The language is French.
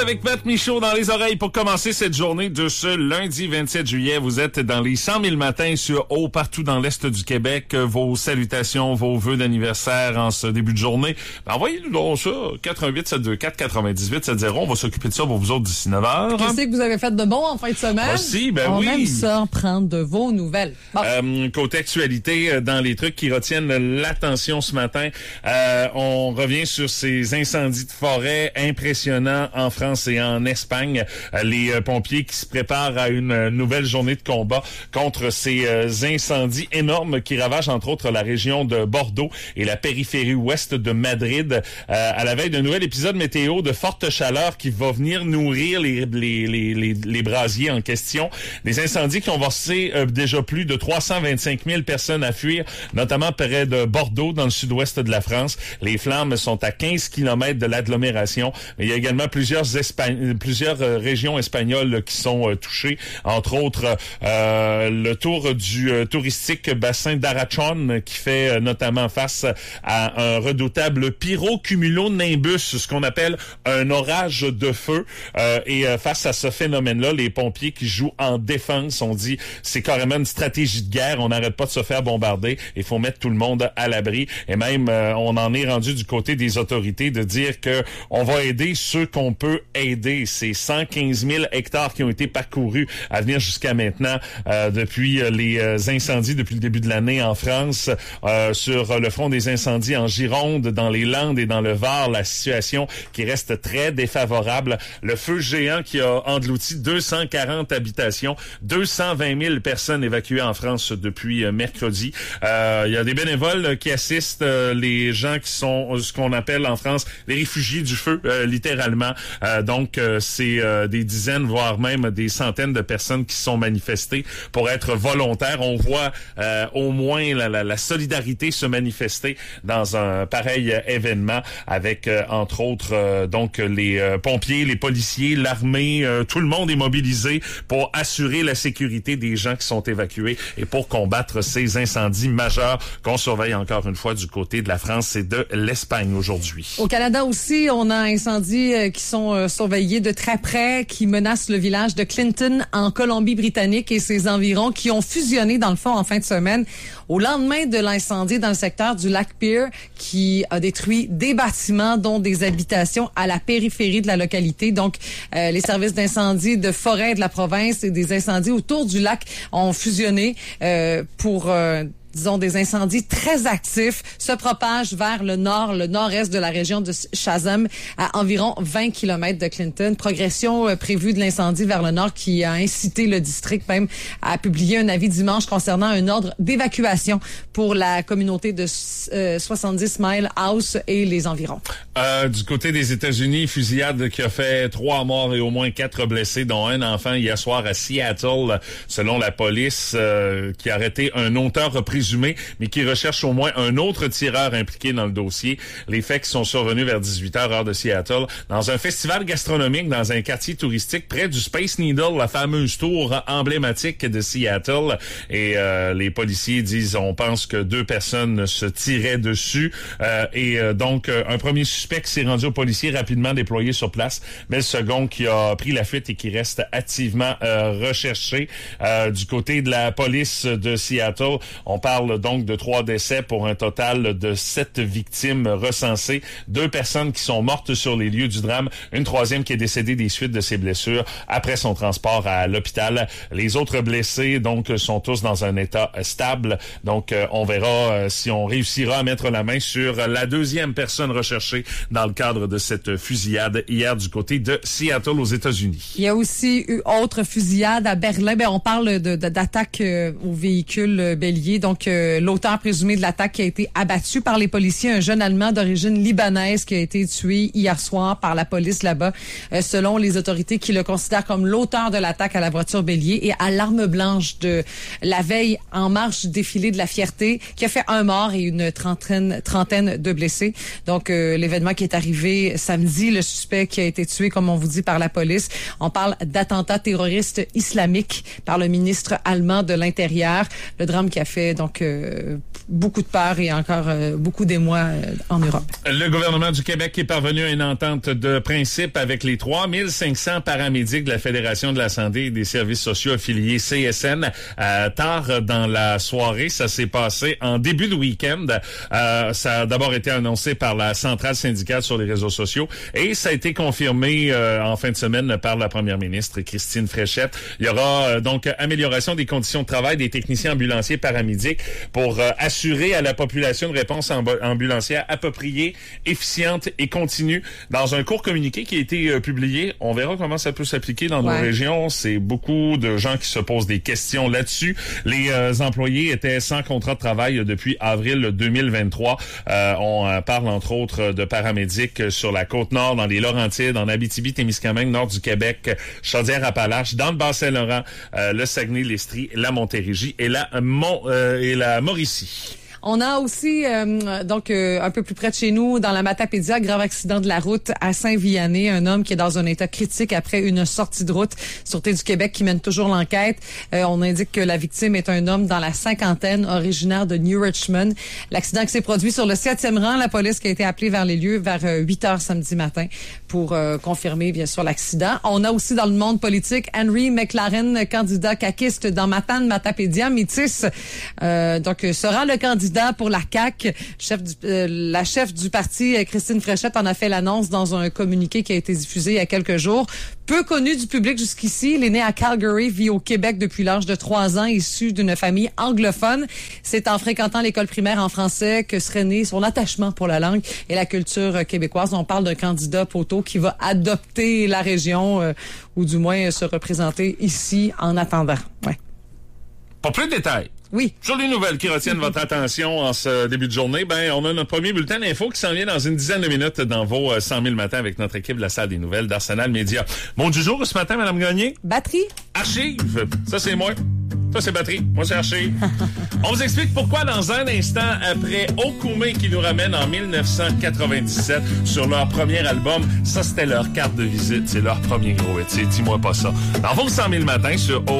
Avec Matt Michaud dans les oreilles pour commencer cette journée de ce lundi 27 juillet. Vous êtes dans les 100 000 matins sur haut partout dans l'Est du Québec. Vos salutations, vos vœux d'anniversaire en ce début de journée. Ben, envoyez-nous donc ça. 88 724 98 70. On va s'occuper de ça pour vous autres d'ici 9 heures. Qu'est-ce que vous avez fait de bon en fin de semaine? Aussi, ben on oui. aime ça, prendre de vos nouvelles. Bon. Côté actualité, dans les trucs qui retiennent l'attention ce matin, on revient sur ces incendies de forêt impressionnants en France et en Espagne. Les pompiers qui se préparent à une nouvelle journée de combat contre ces incendies énormes qui ravagent entre autres la région de Bordeaux et la périphérie ouest de Madrid. À la veille d'un nouvel épisode météo de forte chaleur qui va venir nourrir les brasiers en question. Des incendies qui ont forcé déjà plus de 325 000 personnes à fuir, notamment près de Bordeaux, dans le sud-ouest de la France. Les flammes sont à 15 km de l'agglomération, mais il y a également plusieurs régions espagnoles qui sont touchées, entre autres le tour du touristique bassin d'Arachon qui fait notamment face à un redoutable pyrocumulonimbus, ce qu'on appelle un orage de feu. Et face à ce phénomène-là, les pompiers qui jouent en défense ont dit c'est carrément une stratégie de guerre, on n'arrête pas de se faire bombarder, il faut mettre tout le monde à l'abri. Et même on en est rendu du côté des autorités de dire que on va aider ceux qu'on peut aider. C'est 115 000 hectares qui ont été parcourus à venir jusqu'à maintenant depuis les incendies depuis le début de l'année en France. Sur le front des incendies en Gironde, dans les Landes et dans le Var, la situation qui reste très défavorable. Le feu géant qui a englouti 240 habitations, 220 000 personnes évacuées en France depuis mercredi. Il y a des bénévoles qui assistent les gens qui sont ce qu'on appelle en France les réfugiés du feu, littéralement. Donc, c'est des dizaines, voire même des centaines de personnes qui sont manifestées pour être volontaires. On voit au moins la solidarité se manifester dans un pareil événement avec, entre autres, donc les pompiers, les policiers, l'armée, tout le monde est mobilisé pour assurer la sécurité des gens qui sont évacués et pour combattre ces incendies majeurs qu'on surveille encore une fois du côté de la France et de l'Espagne aujourd'hui. Au Canada aussi, on a incendies qui sont surveillés de très près, qui menacent le village de Clinton en Colombie-Britannique et ses environs, qui ont fusionné dans le fond en fin de semaine au lendemain de l'incendie dans le secteur du lac Pearl qui a détruit des bâtiments dont des habitations à la périphérie de la localité. Donc, les services d'incendie de forêt de la province et des incendies autour du lac ont fusionné pour disons, des incendies très actifs se propagent vers le nord, le nord-est de la région de Shazam, à environ 20 km de Clinton. Progression prévue de l'incendie vers le nord qui a incité le district même à publier un avis dimanche concernant un ordre d'évacuation pour la communauté de 70 Mile House et les environs. Du côté des États-Unis, fusillade qui a fait 3 morts et au moins 4 blessés, dont un enfant hier soir à Seattle, selon la police, qui a arrêté un auteur présumé, mais qui recherche au moins un autre tireur impliqué dans le dossier. Les faits qui sont survenus vers 18h, heure de Seattle, dans un festival gastronomique dans un quartier touristique près du Space Needle, la fameuse tour emblématique de Seattle. Et les policiers disent, on pense que 2 personnes se tiraient dessus. Donc, un premier suspect qui s'est rendu aux policiers rapidement déployé sur place, mais le second qui a pris la fuite et qui reste activement recherché. Du côté de la police de Seattle, on parle donc de 3 décès pour un total de 7 victimes recensées. 2 personnes qui sont mortes sur les lieux du drame. Une 3e qui est décédée des suites de ses blessures après son transport à l'hôpital. Les autres blessés, donc, sont tous dans un état stable. Donc, on verra si on réussira à mettre la main sur la 2e personne recherchée dans le cadre de cette fusillade hier du côté de Seattle aux États-Unis. Il y a aussi eu autre fusillade à Berlin. On parle d'attaque au véhicule bélier. Donc, l'auteur présumé de l'attaque qui a été abattu par les policiers, un jeune Allemand d'origine libanaise qui a été tué hier soir par la police là-bas, selon les autorités qui le considèrent comme l'auteur de l'attaque à la voiture bélier et à l'arme blanche de la veille en marche du défilé de la fierté, qui a fait 1 mort et une trentaine de blessés. Donc, l'événement qui est arrivé samedi, le suspect qui a été tué, comme on vous dit, par la police. On parle d'attentat terroriste islamique par le ministre allemand de l'Intérieur. Le drame qui a fait donc donc, beaucoup de peur et encore beaucoup d'émoi en Europe. Le gouvernement du Québec est parvenu à une entente de principe avec les 3500 paramédics de la Fédération de la santé et des services sociaux affiliés CSN. Tard dans la soirée, ça s'est passé en début de week-end. Ça a d'abord été annoncé par la centrale syndicale sur les réseaux sociaux et ça a été confirmé en fin de semaine par la première ministre Christine Fréchette. Il y aura donc amélioration des conditions de travail des techniciens ambulanciers paramédics pour assurer à la population une réponse ambulancière appropriée, efficiente et continue. Dans un court communiqué qui a été publié, on verra comment ça peut s'appliquer dans nos régions. C'est beaucoup de gens qui se posent des questions là-dessus. Les employés étaient sans contrat de travail depuis avril 2023. On parle entre autres de paramédics sur la Côte-Nord, dans les Laurentides, en Abitibi-Témiscamingue, nord du Québec, Chaudière-Appalaches, dans le Bas-Saint-Laurent, le Saguenay-l'Estrie, la Montérégie et la Mauricie. On a aussi, un peu plus près de chez nous, dans la Matapédia, grave accident de la route à Saint-Vianney. Un homme qui est dans un état critique après une sortie de route. Sûreté du Québec qui mène toujours l'enquête. On indique que la victime est un homme dans la cinquantaine, originaire de New Richmond. L'accident qui s'est produit sur le 7e rang. La police qui a été appelée vers les lieux vers 8 heures samedi matin pour confirmer, bien sûr, l'accident. On a aussi dans le monde politique Henry McLaren, candidat caquiste dans Matane-Matapédia, métis. Sera le candidat pour la CAQ. La chef du parti, Christine Fréchette, en a fait l'annonce dans un communiqué qui a été diffusé il y a quelques jours. Peu connu du public jusqu'ici, il est né à Calgary, vit au Québec depuis l'âge de 3 ans, issu d'une famille anglophone. C'est en fréquentant l'école primaire en français que serait né son attachement pour la langue et la culture québécoise. On parle d'un candidat poteau qui va adopter la région ou du moins se représenter ici en attendant. Ouais. Pour plus de détails. Oui. Sur les nouvelles qui retiennent votre attention en ce début de journée, on a notre premier bulletin d'info qui s'en vient dans une dizaine de minutes dans vos 100 000 matins avec notre équipe de la salle des nouvelles d'Arsenal Média. Mot du jour ce matin, Mme Gagné? Batterie. Archive. Ça, c'est moi. Ça, c'est batterie. Moi, c'est archive. On vous explique pourquoi dans un instant après Okume qui nous ramène en 1997 sur leur premier album. Ça, c'était leur carte de visite. C'est leur premier gros hit. Dis-moi pas ça. Dans vos 100 000 matins sur